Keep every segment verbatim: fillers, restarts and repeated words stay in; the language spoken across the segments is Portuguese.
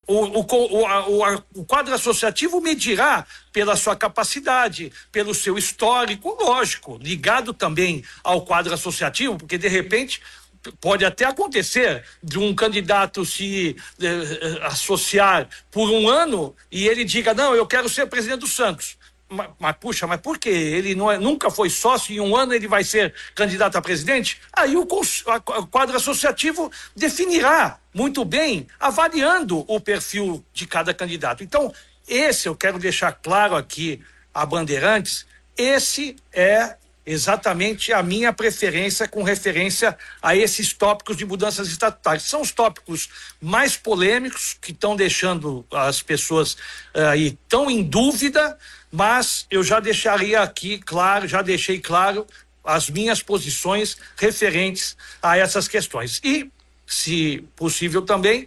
O, o, o, o, o quadro associativo medirá pela sua capacidade, pelo seu histórico, lógico, ligado também ao quadro associativo, porque de repente pode até acontecer de um candidato se eh, associar por um ano e ele diga, não, eu quero ser presidente do Santos. Mas, mas puxa, mas por quê? Ele não é, nunca foi sócio e em um ano ele vai ser candidato a presidente? Aí o, o quadro associativo definirá muito bem, avaliando o perfil de cada candidato. Então, esse eu quero deixar claro aqui a Bandeirantes, esse é exatamente a minha preferência com referência a esses tópicos de mudanças estatutárias. São os tópicos mais polêmicos que estão deixando as pessoas aí tão em dúvida, mas eu já deixaria aqui claro, já deixei claro as minhas posições referentes a essas questões. E, se possível também,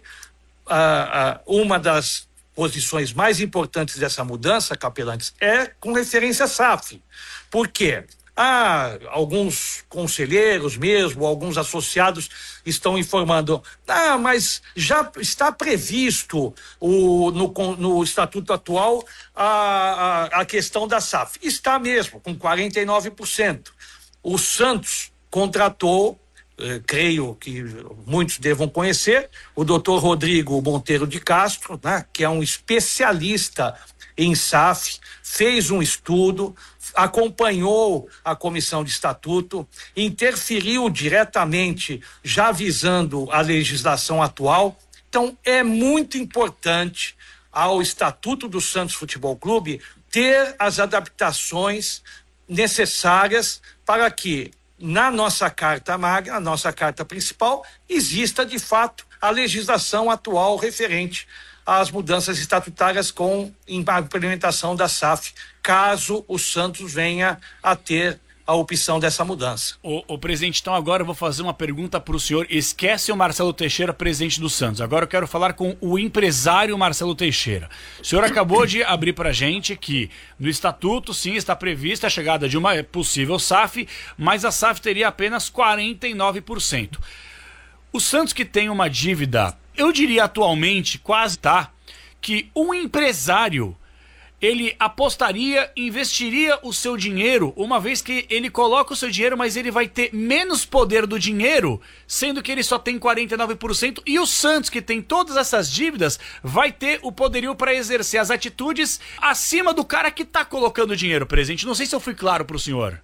uh, uh, uma das posições mais importantes dessa mudança, Capelantes, é com referência à S A F. Por quê? Ah, alguns conselheiros mesmo, alguns associados estão informando, ah, mas já está previsto o, no, no estatuto atual a, a, a questão da S A F. Está mesmo, com quarenta e nove por cento. O Santos contratou, eh, creio que muitos devam conhecer, o doutor Rodrigo Monteiro de Castro, né, que é um especialista em S A F, fez um estudo, acompanhou a comissão de estatuto, interferiu diretamente, já visando a legislação atual. Então, é muito importante ao Estatuto do Santos Futebol Clube ter as adaptações necessárias para que, na nossa carta magna, a nossa carta principal, exista de fato a legislação atual referente às mudanças estatutárias com a implementação da S A F, caso o Santos venha a ter a opção dessa mudança. O, o presidente, então agora eu vou fazer uma pergunta para o senhor. Esquece o Marcelo Teixeira, presidente do Santos. Agora eu quero falar com o empresário Marcelo Teixeira. O senhor acabou de abrir para a gente que no estatuto, sim, está prevista a chegada de uma possível S A F, mas a S A F teria apenas quarenta e nove por cento. O Santos, que tem uma dívida, eu diria atualmente, quase tá, que um empresário, ele apostaria, investiria o seu dinheiro, uma vez que ele coloca o seu dinheiro, mas ele vai ter menos poder do dinheiro, sendo que ele só tem quarenta e nove por cento, e o Santos, que tem todas essas dívidas, vai ter o poderio para exercer as atitudes acima do cara que tá colocando o dinheiro, presidente. Não sei se eu fui claro para o senhor.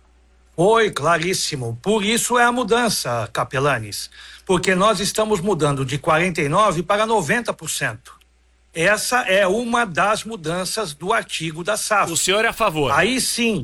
Foi claríssimo. Por isso é a mudança, Capelanes. Porque nós estamos mudando de quarenta e nove por cento para noventa por cento. Essa é uma das mudanças do artigo da S A F. O senhor é a favor? Aí sim.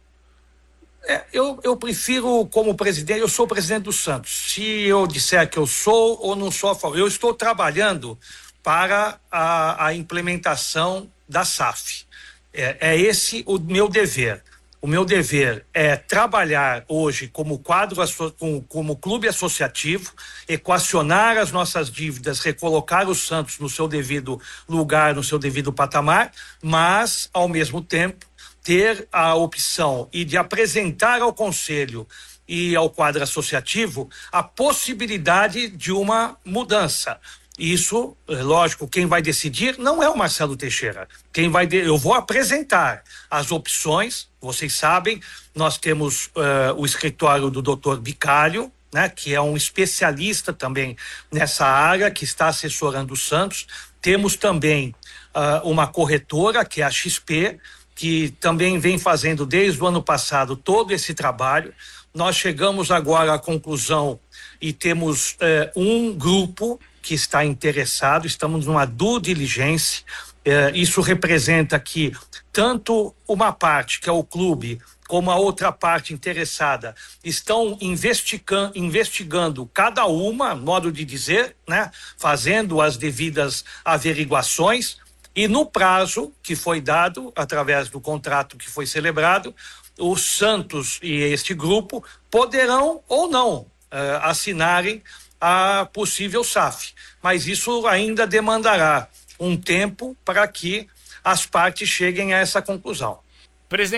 É, eu, eu prefiro, como presidente, eu sou presidente do Santos. Se eu disser que eu sou ou não sou a favor, eu estou trabalhando para a, a implementação da S A F. É, é esse o meu dever. O meu dever é trabalhar hoje como quadro, como, como clube associativo, equacionar as nossas dívidas, recolocar o Santos no seu devido lugar, no seu devido patamar, mas, ao mesmo tempo, ter a opção e de apresentar ao Conselho e ao quadro associativo a possibilidade de uma mudança. Isso, lógico, quem vai decidir não é o Marcelo Teixeira. Quem vai de... Eu vou apresentar as opções. Vocês sabem, nós temos uh, o escritório do doutor Bicalho, né, que é um especialista também nessa área, que está assessorando o Santos. Temos também uh, uma corretora, que é a X P, que também vem fazendo desde o ano passado todo esse trabalho. Nós chegamos agora à conclusão e temos uh, um grupo que está interessado, estamos numa due diligência. Eh, isso representa que tanto uma parte, que é o clube, como a outra parte interessada, estão investigando, investigando cada uma, modo de dizer, né, fazendo as devidas averiguações, e no prazo que foi dado, através do contrato que foi celebrado, o Santos e este grupo poderão ou não eh, assinarem a possível S A F, mas isso ainda demandará um tempo para que as partes cheguem a essa conclusão. Presidente